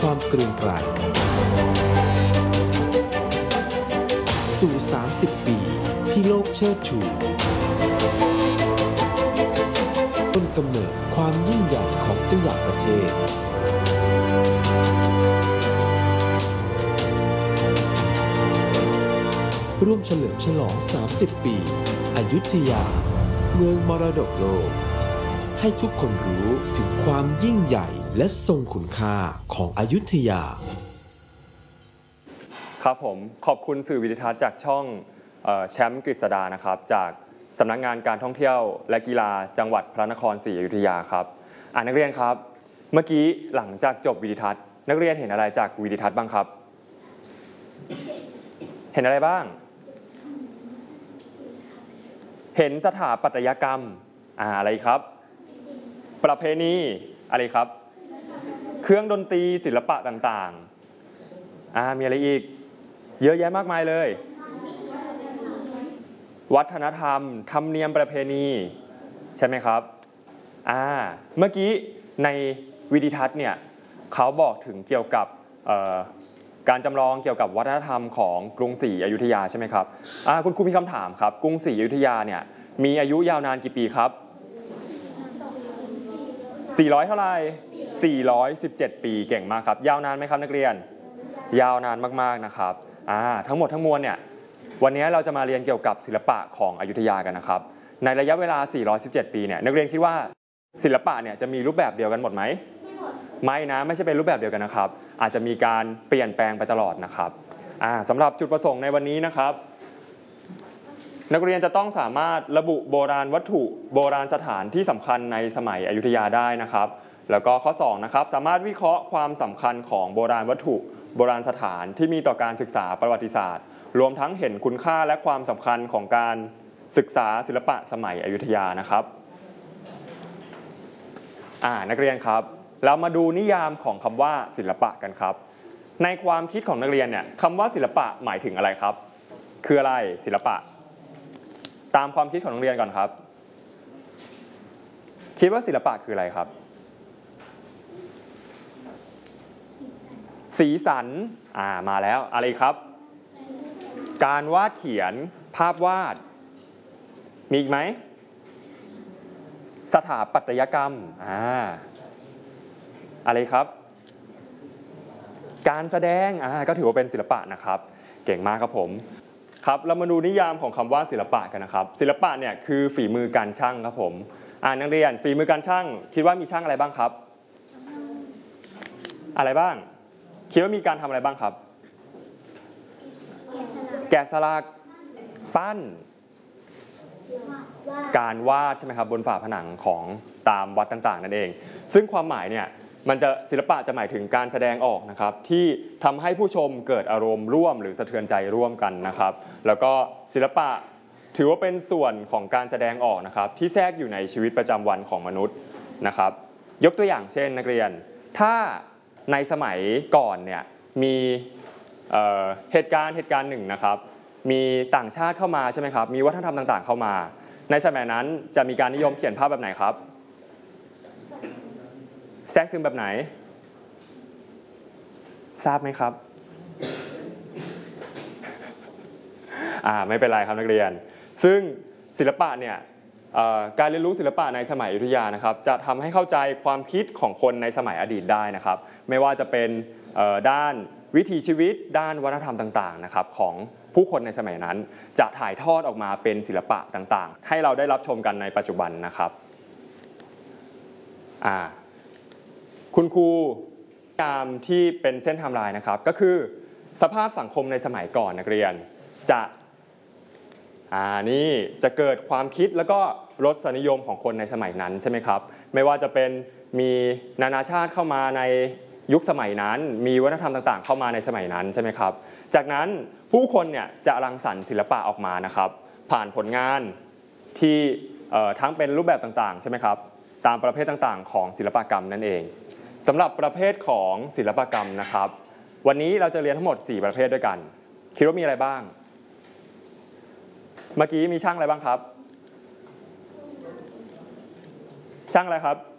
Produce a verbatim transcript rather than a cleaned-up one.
ความเกรียงไกรสู่สามสิบปีที่โลกเชิดชูต้นกำเนิดความยิ่งใหญ่ของสยามประเทศร่วมเฉลิมฉลองสามสิบปีอยุธยาเมืองมรดกโลกให้ทุกคนรู้ถึงความยิ่งใหญ่และทรงคุณค่าของอยุธยาครับผมขอบคุณสื่อวิทยทัศน์จากช่องแชมป์กฤษดานะครับจากสำนักงานการท่องเที่ยวและกีฬาจังหวัดพระนครศรีอยุธยาครับอ่านักเรียนครับเมื่อกี้หลังจากจบวิทยทัศน์นักเรียนเห็นอะไรจากวิทยทัศน์บ้างครับเห็นอะไรบ้างเห็นสถาปัตยกรรมอ่าอะไรครับประเพณีอะไรครับเครื่องดนตรีศิลปะต่างๆอ่ามีอะไรอีกเยอะแยะมากมายเลยวัฒนธรรมธรรมเนียมประเพณีใช่ไหมครับอ่าเมื่อกี้ในวิดีทัศน์เนี่ยเขาบอกถึงเกี่ยวกับการจำลองเกี่ยวกับวัฒนธรรมของกรุงศรีอยุธยาใช่ไหมครับอ่าคุณครูมีคำถามครับกรุงศรีอยุธยาเนี่ยมีอายุยาวนานกี่ปีครับสี่ร้อยเท่าไหร่สี่ร้อยสิบเจ็ดปีเก่งมากครับยาวนานไหมครับนักเรียนยาวนานมากๆนะครับอ่าทั้งหมดทั้งมวลเนี่ยวันนี้เราจะมาเรียนเกี่ยวกับศิลปะของอยุธยากันนะครับในระยะเวลาสี่ร้อยสิบเจ็ดปีเนี่ยนักเรียนคิดว่าศิลปะเนี่ยจะมีรูปแบบเดียวกันหมดไหมไม่หมดไม่นะไม่ใช่เป็นรูปแบบเดียวกันนะครับอาจจะมีการเปลี่ยนแปลงไปตลอดนะครับอ่าสำหรับจุดประสงค์ในวันนี้นะครับนักเรียนจะต้องสามารถระบุโบราณวัตถุโบราณสถานที่สำคัญในสมัยอยุธยาได้นะครับแล้วก็ข้อสองนะครับสามารถวิเคราะห์ความสำคัญของโบราณวัตถุโบราณสถานที่มีต่อการศึกษาประวัติศาสตร์รวมทั้งเห็นคุณค่าและความสำคัญของการศึกษาศิลปะสมัยอยุธยานะครับอ่านักเรียนครับเรามาดูนิยามของคำว่าศิลปะกันครับในความคิดของนักเรียนเนี่ยคำว่าศิลปะหมายถึงอะไรครับคืออะไรศิลปะตามความคิดของนักเรียนก่อนครับคิดว่าศิลปะคืออะไรครับสีสันอ่ามาแล้วอะไรครับการวาดเขียนภาพวาดมีอีกไหมสถาปัตยกรรมอ่าอะไรครับการแสดงอ่าก็ถือว่าเป็นศิลปะนะครับเก่งมากครับผมครับเรามาดูนิยามของคำว่าศิลปะกันนะครับศิลปะเนี่ยคือฝีมือการช่างครับผมอ่านักเรียนฝีมือการช่างคิดว่ามีช่างอะไรบ้างครับอะไรบ้างคิดว่ามีการทำอะไรบ้างครับแกะสลักปั้นการวาดใช่ไหมครับบนฝาผนังของตามวัดต่างๆนั่นเองซึ่งความหมายเนี่ยมันจะศิลปะจะหมายถึงการแสดงออกนะครับที่ทำให้ผู้ชมเกิดอารมณ์ร่วมหรือสะเทือนใจร่วมกันนะครับแล้วก็ศิลปะถือว่าเป็นส่วนของการแสดงออกนะครับที่แทรกอยู่ในชีวิตประจำวันของมนุษย์นะครับยกตัวอย่างเช่นนักเรียนถ้าในสมัยก่อนเนี่ยมีเอ่อเหตุการณ์เหตุการณ์หนึ่งนะครับมีต่างชาติเข้ามาใช่ไหมครับมีวัฒนธรรมต่างๆเข้ามาในสมัยนั้นจะมีการนิยมเขียนภาพแบบไหนครับแทรกซึมแบบไหนทราบไหมครับอ่าไม่เป็นไรครับนักเรียนซึ่งศิลปะเนี่ยการเรียนรู้ศิลปะในสมัยอยุธยานะครับจะทำให้เข้าใจความคิดของคนในสมัยอดีตได้นะครับไม่ว่าจะเป็นด้านวิถีชีวิตด้านวัฒนธรรมต่างๆนะครับของผู้คนในสมัยนั้นจะถ่ายทอดออกมาเป็นศิลปะต่างๆให้เราได้รับชมกันในปัจจุบันนะครับอ่าคุณครูตามที่เป็นเส้นไทม์ไลน์นะครับก็คือสภาพสังคมในสมัยก่อนนักเรียนจะอ่านี่จะเกิดความคิดแล้วก็รสนิยมของคนในสมัยนั้นใช่ไหมครับไม่ว่าจะเป็นมีนานาชาติเข้ามาในยุคสมัยนั้นมีวัฒนธรรมต่างๆเข้ามาในสมัยนั้นใช่ไหมครับจากนั้นผู้คนเนี่ยจะรังสรรค์ศิลปะออกมานะครับผ่านผลงานที่ทั้งเป็นรูปแบบต่างๆใช่ไหมครับตามประเภทต่างๆของศิลปกรรมนั่นเองสำหรับประเภทของศิลปกรรมนะครับวันนี้เราจะเรียนทั้งหมดสี่ประเภทด้วยกันคิดว่ามีอะไรบ้างเมื่อกี้มีช่างอะไรบ้างครับช่างอะไรครับ